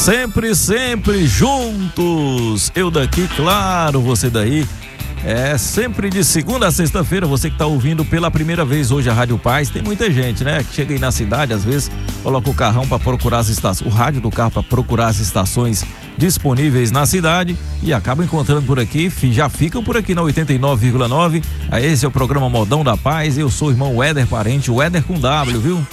Sempre, sempre juntos. Eu daqui, claro, você daí. É sempre de segunda a sexta-feira, você que está ouvindo pela primeira vez hoje a Rádio Paz. Tem muita gente, né, que chega aí na cidade, às vezes coloca o carrão para procurar as estações, o rádio do carro para procurar as estações disponíveis na cidade e acabam encontrando por aqui, já ficam por aqui na 89,9. Esse é o programa Modão da Paz. Eu sou o irmão Éder Parente, o Éder com W, viu?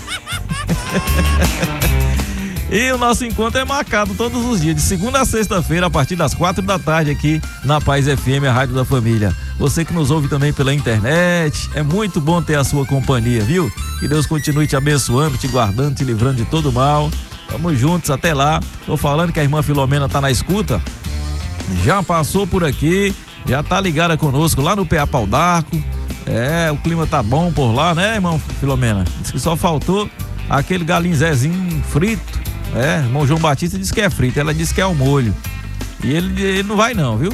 E o nosso encontro é marcado todos os dias, de segunda a sexta-feira, a partir das 4 da tarde aqui na Paz FM, a Rádio da Família. Você que nos ouve também pela internet, é muito bom ter a sua companhia, viu? Que Deus continue te abençoando, te guardando, te livrando de todo mal. Tamo juntos até lá. Tô falando que a irmã Filomena tá na escuta, já passou por aqui, já tá ligada conosco lá no PA Pau d'Arco. O clima tá bom por lá, né, irmão Filomena? Diz que só faltou aquele galinho Zezinho frito. Irmão João Batista disse que é frito, ela disse que é ao molho. E ele não vai não, viu?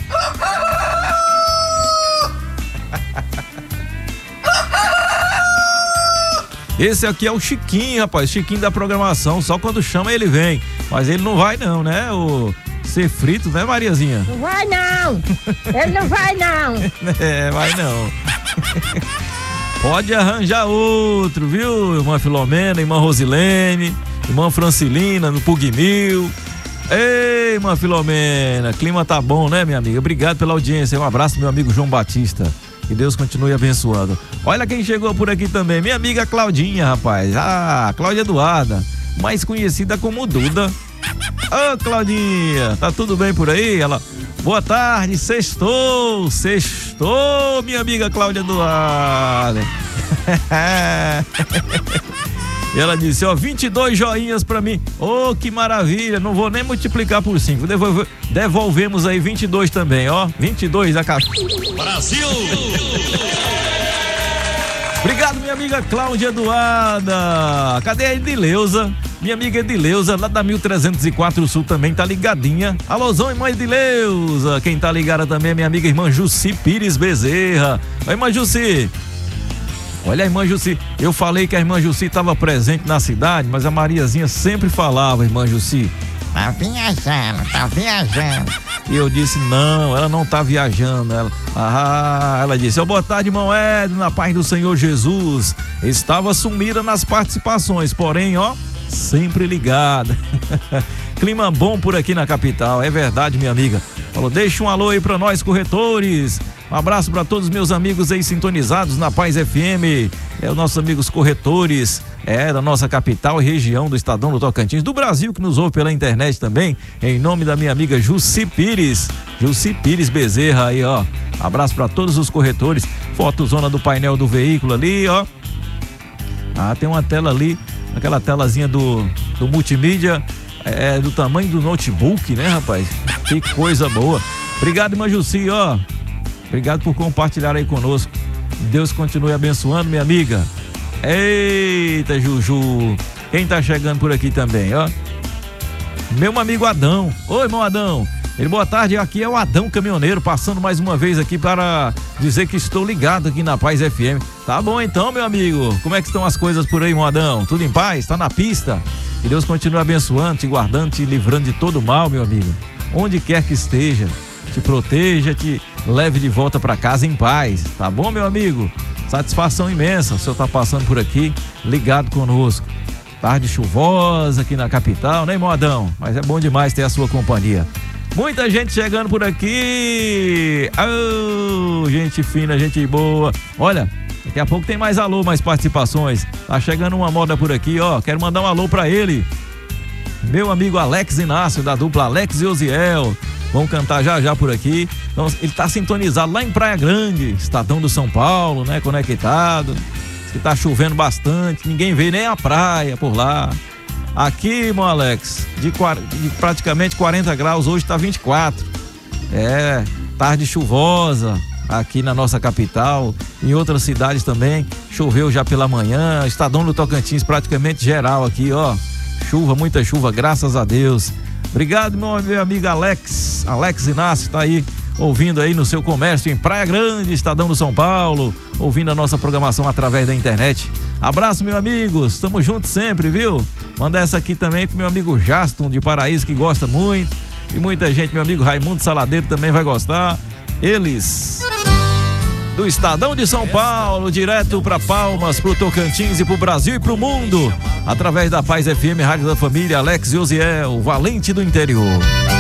Esse aqui é o Chiquinho, rapaz, Chiquinho da programação, só quando chama ele vem. Mas ele não vai não, né? O ser frito, né, Mariazinha? Não vai não, ele não vai não. Vai não. Pode arranjar outro, viu, irmã Filomena, irmã Rosilene, irmã Francilina, no Pugmil. Ei, irmã Filomena, clima tá bom, né, minha amiga? Obrigado pela audiência. Um abraço, meu amigo João Batista. Que Deus continue abençoando. Olha quem chegou por aqui também, minha amiga Claudinha, rapaz. Cláudia Eduarda, mais conhecida como Duda. Ô, Claudinha, tá tudo bem por aí? Ela, boa tarde, sextou, minha amiga Cláudia Eduarda. E ela disse, 22 joinhas pra mim. Oh, que maravilha, não vou nem multiplicar por 5. Devolvemos aí 22 também, 22 a casa. Brasil! Obrigado, minha amiga Cláudia Eduarda. Cadê a Edileuza? Minha amiga Edileuza, lá da 1304 Sul, também tá ligadinha. Alôzão, irmã Edileuza. Quem tá ligada também é minha amiga irmã Jussi Pires Bezerra. Oi, irmã Jussi. Olha a irmã Jussi, eu falei que a irmã Jussi estava presente na cidade, mas a Mariazinha sempre falava, irmã Jussi, tá viajando. E eu disse, não, ela não tá viajando. Ela disse, boa tarde, irmão Éder, na paz do Senhor Jesus. Estava sumida nas participações, porém, sempre ligada. Clima bom por aqui na capital, é verdade, minha amiga. Falou, deixa um alô aí pra nós, corretores. Um abraço para todos os meus amigos aí sintonizados na Paz FM, os nossos amigos corretores, da nossa capital e região do Estadão do Tocantins, do Brasil, que nos ouve pela internet também, em nome da minha amiga Jussi Pires Bezerra aí, abraço para todos os corretores, fotozona do painel do veículo ali, tem uma tela ali, aquela telazinha do multimídia, do tamanho do notebook, né, rapaz? Que coisa boa. Obrigado, irmã Jussi, Obrigado por compartilhar aí conosco. Deus continue abençoando, minha amiga. Eita, Juju. Quem tá chegando por aqui também, Meu amigo Adão. Oi, irmão Adão. Boa tarde, aqui é o Adão Caminhoneiro, passando mais uma vez aqui para dizer que estou ligado aqui na Paz FM. Tá bom então, meu amigo. Como é que estão as coisas por aí, irmão Adão? Tudo em paz? Tá na pista? Que Deus continue abençoando, te guardando, te livrando de todo mal, meu amigo. Onde quer que esteja, te proteja, te leve de volta para casa em paz, tá bom, meu amigo? Satisfação imensa, o senhor tá passando por aqui, ligado conosco. Tarde chuvosa aqui na capital, né, irmão Adão? Mas é bom demais ter a sua companhia. Muita gente chegando por aqui. Gente fina, gente boa. Olha, daqui a pouco tem mais alô, mais participações. Tá chegando uma moda por aqui, quero mandar um alô para ele. Meu amigo Alex Inácio, da dupla Alex e Osiel. Vão cantar já por aqui. Então, ele tá sintonizado lá em Praia Grande, Estadão do São Paulo, né? Conectado. Que tá chovendo bastante, ninguém vê nem a praia por lá. Aqui, irmão Alex, de praticamente 40 graus, hoje tá 24. Tarde chuvosa aqui na nossa capital. Em outras cidades também, choveu já pela manhã. Estadão do Tocantins praticamente geral aqui, Chuva, muita chuva, graças a Deus. Obrigado, meu amigo Alex Inácio, tá aí ouvindo aí no seu comércio em Praia Grande, Estadão do São Paulo, ouvindo a nossa programação através da internet. Abraço, meus amigos, estamos juntos sempre, viu? Manda essa aqui também pro meu amigo Jaston de Paraíso, que gosta muito, e muita gente, meu amigo Raimundo Saladeiro também vai gostar. Eles do Estadão de São Paulo, direto para Palmas, pro Tocantins e pro Brasil e pro mundo, através da Paz FM, Rádio da Família, Alex e Osiel, Valente do Interior.